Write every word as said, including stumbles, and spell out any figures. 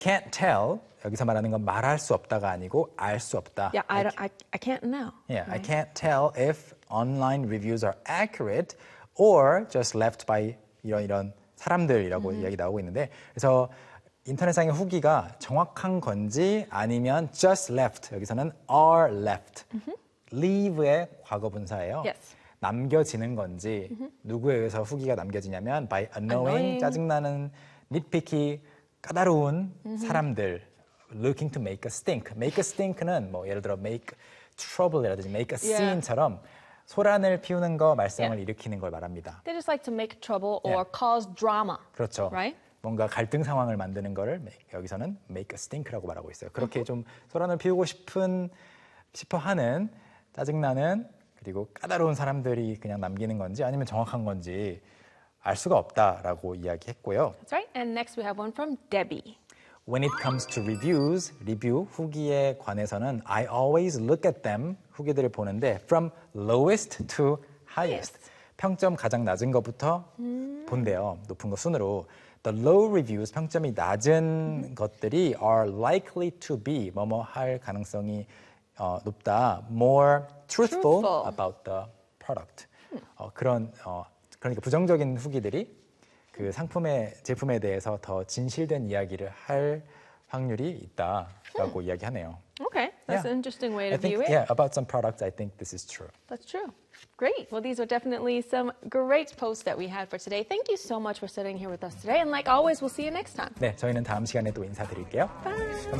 can't tell 여기서 말하는 건 말할 수 없다가 아니고 알 수 없다. Yeah, I, don't, I, I can't know. Yeah, right? I can't tell if online reviews are accurate or just left by 이런 이런 사람들이라고 Mm-hmm. 이야기 나오고 있는데 그래서 인터넷상의 후기가 정확한 건지 아니면 just left 여기서는 are left Mm-hmm. leave의 과거 분사예요. Yes. 남겨지는 건지 Mm-hmm. 누구에 의해서 후기가 남겨지냐면 by annoying, Annoying. 짜증나는 nitpicky 까다로운 Mm-hmm. 사람들 looking to make a stink. make a stink는 뭐 예를 들어 make trouble이라든지 make a Yeah. scene처럼 소란을 피우는 거, 말썽을 Yeah. 일으키는 걸 말합니다. They just like to make trouble or Yeah. cause drama. 그렇죠. Right? 뭔가 갈등 상황을 만드는 거를 make, 여기서는 make a stink라고 말하고 있어요. 그렇게 좀 소란을 피우고 싶은 싶어 하는 짜증나는 그리고 까다로운 사람들이 그냥 남기는 건지 아니면 정확한 건지 알 수가 없다라고 이야기했고요. That's right. And next we have one from Debbie. When it comes to reviews, 리뷰, 후기에 관해서는 I always look at them, 후기들을 보는데 from lowest to highest. Yes. 평점 가장 낮은 것부터 음. 본대요. 높은 거 순으로. The low reviews, 평점이 낮은 음. 것들이 are likely to be, 뭐뭐 할 가능성이 어, 높다. More truthful, Truthful. about the product. 어, 그런, 어, 그러니까 부정적인 후기들이 그 상품의 제품에 대해서 더 진실된 이야기를 할 확률이 있다라고 이야기하네요. Okay, that's Yeah. an interesting way to I think, view it. yeah, about some products, I think this is true. That's true. Great. Well, these are definitely some great posts that we had for today. Thank you so much for sitting here with us today. And like always, we'll see you next time. 네, 저희는 다음 시간에 또 인사드릴게요. Bye.